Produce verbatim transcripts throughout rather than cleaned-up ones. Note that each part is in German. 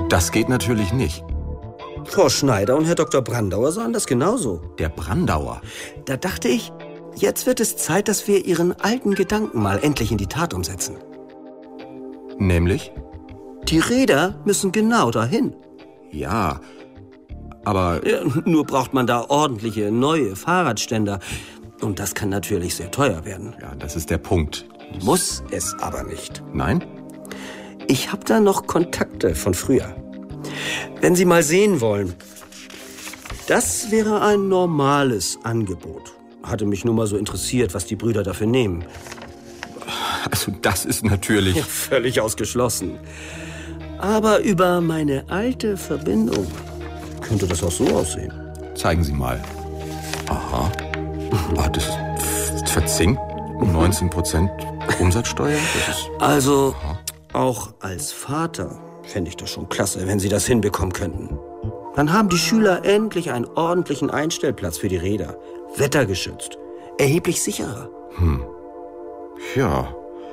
Das geht natürlich nicht. Frau Schneider und Herr Doktor Brandauer sahen das genauso. Der Brandauer? Da dachte ich, jetzt wird es Zeit, dass wir Ihren alten Gedanken mal endlich in die Tat umsetzen. Nämlich? Die Räder müssen genau dahin. Ja, aber... Ja, nur braucht man da ordentliche, neue Fahrradständer. Und das kann natürlich sehr teuer werden. Ja, das ist der Punkt. Muss es aber nicht. Nein? Ich habe da noch Kontakte von früher. Wenn Sie mal sehen wollen, das wäre ein normales Angebot. Hatte mich nur mal so interessiert, was die Brüder dafür nehmen. Also das ist natürlich... Ja, völlig ausgeschlossen. Aber über meine alte Verbindung könnte das auch so aussehen. Zeigen Sie mal. Aha. Ah, das ist verzinkt. neunzehn Prozent Umsatzsteuer? Das ist... Also, aha. Auch als Vater fände ich das schon klasse, wenn Sie das hinbekommen könnten. Dann haben die Schüler endlich einen ordentlichen Einstellplatz für die Räder. Wettergeschützt. Erheblich sicherer. Hm. Ja.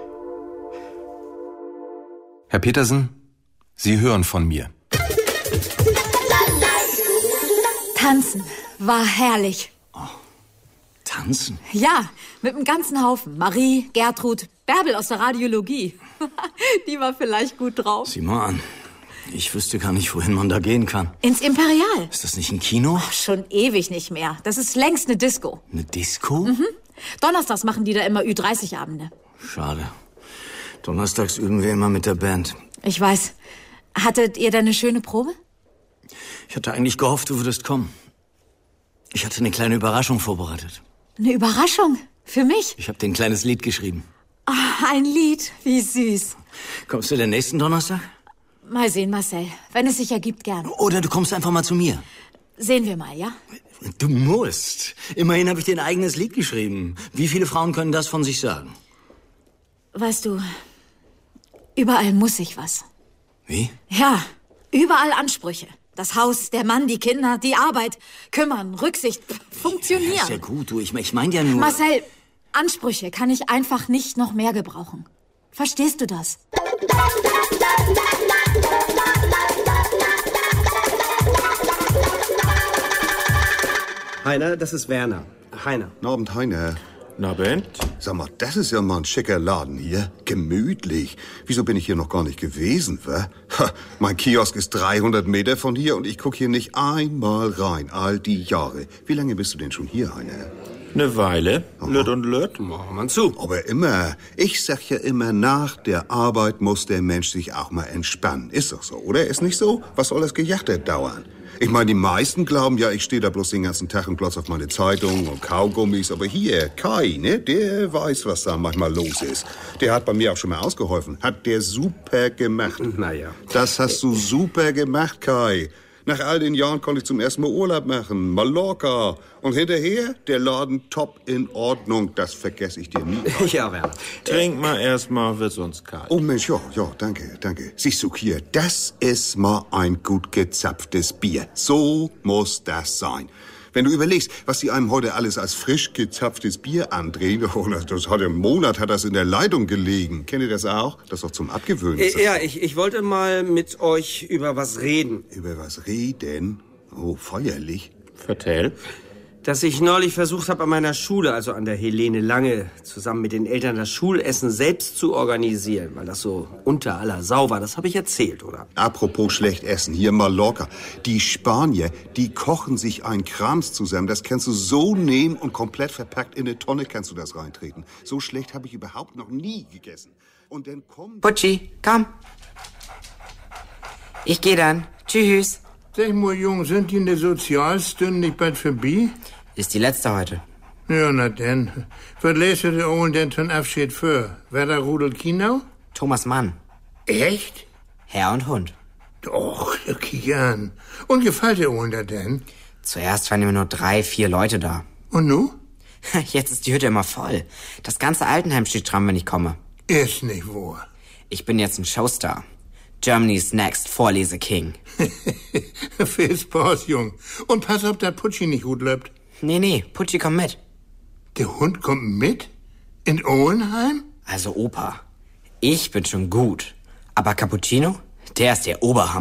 Herr Petersen, Sie hören von mir. Tanzen war herrlich. Oh, tanzen? Ja, mit einem ganzen Haufen. Marie, Gertrud, Bärbel aus der Radiologie. Die war vielleicht gut drauf. Sieh mal an. Ich wüsste gar nicht, wohin man da gehen kann. Ins Imperial. Ist das nicht ein Kino? Ach, schon ewig nicht mehr. Das ist längst eine Disco. Eine Disco? Mhm. Donnerstags machen die da immer Ü dreißig Abende. Schade. Donnerstags üben wir immer mit der Band. Ich weiß. Hattet ihr da eine schöne Probe? Ich hatte eigentlich gehofft, du würdest kommen. Ich hatte eine kleine Überraschung vorbereitet. Eine Überraschung? Für mich? Ich habe dir ein kleines Lied geschrieben. Ah, ein Lied. Wie süß. Kommst du den nächsten Donnerstag? Mal sehen, Marcel. Wenn es sich ergibt, gern. Oder du kommst einfach mal zu mir. Sehen wir mal, ja? Du musst. Immerhin habe ich dir ein eigenes Lied geschrieben. Wie viele Frauen können das von sich sagen? Weißt du, überall muss ich was. Wie? Ja, überall Ansprüche. Das Haus, der Mann, die Kinder, die Arbeit. Kümmern, Rücksicht, funktionieren. Ja, ist ja gut, du. Ich, ich meine ja nur... Marcel, Ansprüche kann ich einfach nicht noch mehr gebrauchen. Verstehst du das? Heiner, das ist Werner. Heiner. Guten Abend, Heiner. Na, Ben? Sag mal, das ist ja mal ein schicker Laden hier. Gemütlich. Wieso bin ich hier noch gar nicht gewesen, wa? Ha, mein Kiosk ist dreihundert Meter von hier und ich guck hier nicht einmal rein. All die Jahre. Wie lange bist du denn schon hier, Heiner? Eine Weile. Lütt und Lütt. Machen wir zu. Aber immer. Ich sag ja immer, nach der Arbeit muss der Mensch sich auch mal entspannen. Ist doch so, oder? Ist nicht so? Was soll das Gejachter dauern? Ich meine, die meisten glauben ja, ich stehe da bloß den ganzen Tag und glotz auf meine Zeitung und Kaugummis. Aber hier, Kai, ne, der weiß, was da manchmal los ist. Der hat bei mir auch schon mal ausgeholfen. Hat der super gemacht. Naja. Das hast du super gemacht, Kai. Nach all den Jahren konnte ich zum ersten Mal Urlaub machen. Mallorca. Und hinterher, der Laden top in Ordnung. Das vergesse ich dir nie. Ja, Werner. Trink mal erst mal, wird sonst kalt. Oh Mensch, ja, ja, danke, danke. Siehst du hier, das ist mal ein gut gezapftes Bier. So muss das sein. Wenn du überlegst, was die einem heute alles als frisch gezapftes Bier andrehen, oh, das hat einen Monat hat das in der Leitung gelegen. Kennt ihr das auch? Das ist doch zum Abgewöhnen. Äh, ja, ich, ich wollte mal mit euch über was reden. Über was reden? Oh, feierlich. Vertell. Dass ich neulich versucht habe, an meiner Schule, also an der Helene Lange, zusammen mit den Eltern das Schulessen selbst zu organisieren, weil das so unter aller Sau war. Das habe ich erzählt, oder? Apropos schlecht essen, hier Mallorca. Die Spanier, die kochen sich einen Krams zusammen. Das kannst du so nehmen und komplett verpackt in eine Tonne kannst du das reintreten. So schlecht habe ich überhaupt noch nie gegessen. Und dann kommen... Putschi, komm. Ich geh dann. Tschüss. Sag mal, Jung, sind die in der Sozialstunde nicht bald vorbei? Ist die letzte heute. Ja, na denn. Was lässt du dir oben denn zum Abschied für? Werder Rudel Kino? Thomas Mann. Echt? Herr und Hund. Doch, kick an. Und gefällt dir oben denn? Zuerst waren immer nur drei, vier Leute da. Und nu? Jetzt ist die Hütte immer voll. Das ganze Altenheim steht stramm, wenn ich komme. Ist nicht wahr. Ich bin jetzt ein Showstar. Germany's Next Vorlese-King. Viel Spaß, Jung. Und pass auf, dass Putschi nicht gut läuft. Nee, nee, Putschi kommt mit. Der Hund kommt mit? In Olenheim? Also Opa, ich bin schon gut. Aber Cappuccino, der ist der Oberhammer.